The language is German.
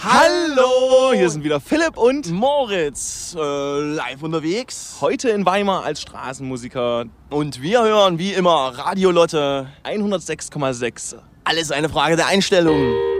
Hallo, hier sind wieder Philipp und Moritz, live unterwegs. Heute in Weimar als Straßenmusiker. Und wir hören wie immer Radio Lotte 106,6. Alles eine Frage der Einstellung.